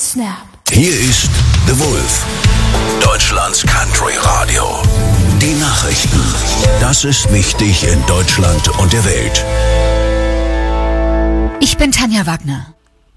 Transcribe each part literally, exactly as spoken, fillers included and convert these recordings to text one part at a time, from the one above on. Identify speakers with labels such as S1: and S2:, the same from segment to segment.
S1: Snap.
S2: Hier ist The Wolf, Deutschlands Country Radio. Die Nachrichten. Das ist wichtig in Deutschland und der Welt.
S3: Ich bin Tanja Wagner.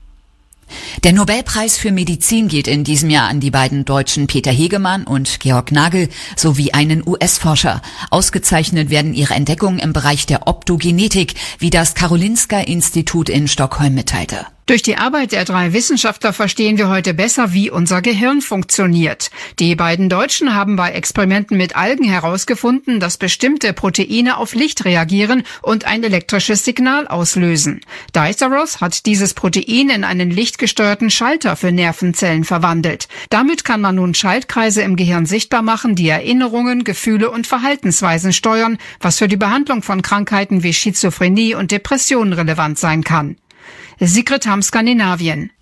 S3: Der Nobelpreis für Medizin geht in diesem Jahr an die beiden Deutschen Peter Hegemann und Georg Nagel sowie einen U S-Forscher. Ausgezeichnet werden ihre Entdeckungen im Bereich der Optogenetik, wie das Karolinska-Institut in Stockholm mitteilte.
S4: Durch die Arbeit der drei Wissenschaftler verstehen wir heute besser, wie unser Gehirn funktioniert. Die beiden Deutschen haben bei Experimenten mit Algen herausgefunden, dass bestimmte Proteine auf Licht reagieren und ein elektrisches Signal auslösen. Diceros hat dieses Protein in einen lichtgesteuerten Schalter für Nervenzellen verwandelt. Damit kann man nun Schaltkreise im Gehirn sichtbar machen, die Erinnerungen, Gefühle und Verhaltensweisen steuern, was für die Behandlung von Krankheiten wie Schizophrenie und Depressionen relevant sein kann. Sigrid Hamm, Skandinavien.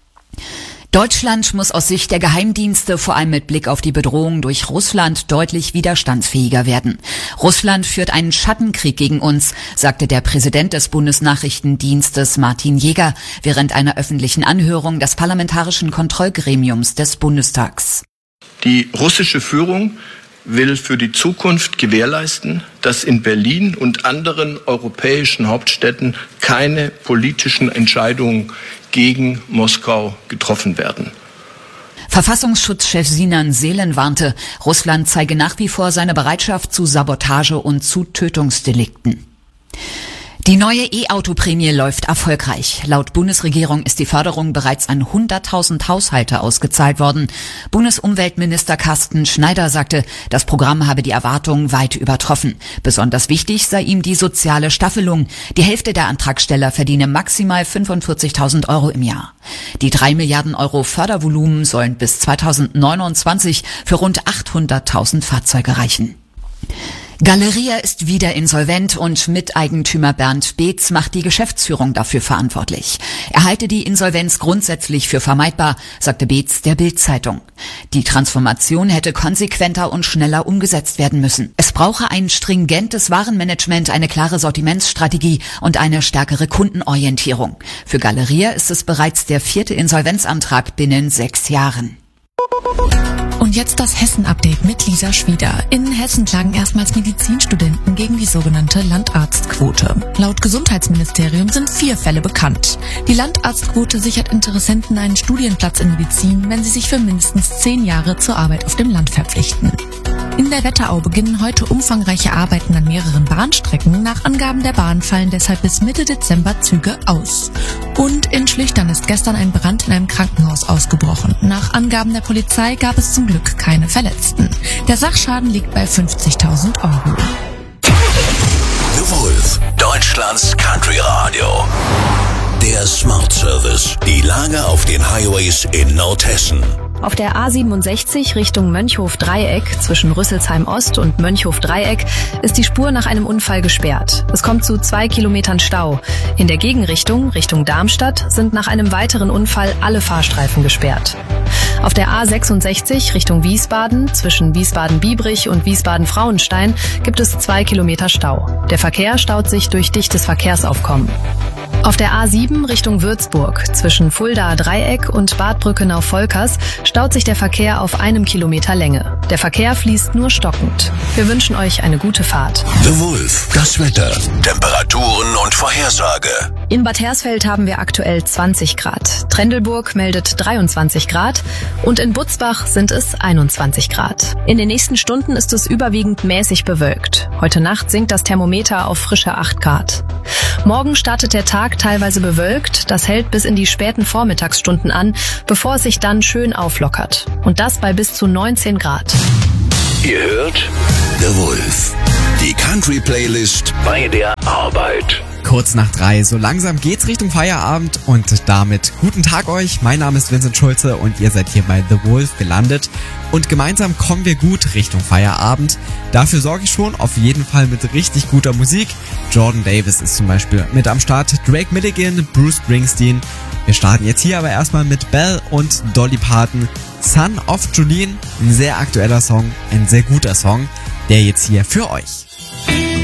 S3: Deutschland muss aus Sicht der Geheimdienste vor allem mit Blick auf die Bedrohung durch Russland deutlich widerstandsfähiger werden. Russland führt einen Schattenkrieg gegen uns, sagte der Präsident des Bundesnachrichtendienstes Martin Jäger während einer öffentlichen Anhörung des Parlamentarischen Kontrollgremiums des Bundestags.
S5: Die russische Führung will für die Zukunft gewährleisten, dass in Berlin und anderen europäischen Hauptstädten keine politischen Entscheidungen gegen Moskau getroffen werden.
S3: Verfassungsschutzchef Sinan Seelen warnte, Russland zeige nach wie vor seine Bereitschaft zu Sabotage und zu Tötungsdelikten. Die neue E-Auto-Prämie läuft erfolgreich. Laut Bundesregierung ist die Förderung bereits an hunderttausend Haushalte ausgezahlt worden. Bundesumweltminister Carsten Schneider sagte, das Programm habe die Erwartungen weit übertroffen. Besonders wichtig sei ihm die soziale Staffelung. Die Hälfte der Antragsteller verdiene maximal fünfundvierzigtausend Euro im Jahr. Die drei Milliarden Euro Fördervolumen sollen bis zweitausendneunundzwanzig für rund achthunderttausend Fahrzeuge reichen. Galeria ist wieder insolvent und Miteigentümer Bernd Beetz macht die Geschäftsführung dafür verantwortlich. Er halte die Insolvenz grundsätzlich für vermeidbar, sagte Beetz der Bild-Zeitung. Die Transformation hätte konsequenter und schneller umgesetzt werden müssen. Es brauche ein stringentes Warenmanagement, eine klare Sortimentsstrategie und eine stärkere Kundenorientierung. Für Galeria ist es bereits der vierte Insolvenzantrag binnen sechs Jahren.
S1: Und jetzt das Hessen-Update mit Lisa Schwieder. In Hessen klagen erstmals Medizinstudenten gegen die sogenannte Landarztquote. Laut Gesundheitsministerium sind vier Fälle bekannt. Die Landarztquote sichert Interessenten einen Studienplatz in Medizin, wenn sie sich für mindestens zehn Jahre zur Arbeit auf dem Land verpflichten. In der Wetterau beginnen heute umfangreiche Arbeiten an mehreren Bahnstrecken. Nach Angaben der Bahn fallen deshalb bis Mitte Dezember Züge aus. Und in Schlüchtern ist gestern ein Brand in einem Krankenhaus ausgebrochen. Nach Angaben der Polizei gab es zum Glück keine Verletzten. Der Sachschaden liegt bei fünfzigtausend Euro.
S2: The Wolf, Deutschlands Country Radio. Der Smart Service. Die Lage auf den Highways in Nordhessen.
S6: Auf der A siebenundsechzig Richtung Mönchhof-Dreieck zwischen Rüsselsheim Ost und Mönchhof-Dreieck ist die Spur nach einem Unfall gesperrt. Es kommt zu zwei Kilometern Stau. In der Gegenrichtung, Richtung Darmstadt, sind nach einem weiteren Unfall alle Fahrstreifen gesperrt. Auf der A sechsundsechzig Richtung Wiesbaden zwischen Wiesbaden-Biebrich und Wiesbaden-Frauenstein gibt es zwei Kilometer Stau. Der Verkehr staut sich durch dichtes Verkehrsaufkommen. Auf der A sieben Richtung Würzburg zwischen Fuldaer Dreieck und Bad Brückenau-Volkers staut sich der Verkehr auf einem Kilometer Länge. Der Verkehr fließt nur stockend. Wir wünschen euch eine gute Fahrt.
S2: The Wolf, das Wetter, Temperaturen und Vorhersage.
S6: In Bad Hersfeld haben wir aktuell zwanzig Grad. Trendelburg meldet dreiundzwanzig Grad und in Butzbach sind es einundzwanzig Grad. In den nächsten Stunden ist es überwiegend mäßig bewölkt. Heute Nacht sinkt das Thermometer auf frische acht Grad. Morgen startet der Tag teilweise bewölkt. Das hält bis in die späten Vormittagsstunden an, bevor es sich dann schön auflockert. Und das bei bis zu neunzehn Grad.
S2: Ihr hört The Wolf, die Country-Playlist bei der Arbeit.
S7: Kurz nach drei, so langsam geht's Richtung Feierabend und damit guten Tag euch. Mein Name ist Vincent Schulze und ihr seid hier bei The Wolf gelandet. Und gemeinsam kommen wir gut Richtung Feierabend. Dafür sorge ich schon auf jeden Fall mit richtig guter Musik. Jordan Davis ist zum Beispiel mit am Start, Drake Milligan, Bruce Springsteen. Wir starten jetzt hier aber erstmal mit Belle und Dolly Parton, Son of Jolene. Ein sehr aktueller Song, ein sehr guter Song, der jetzt hier für euch.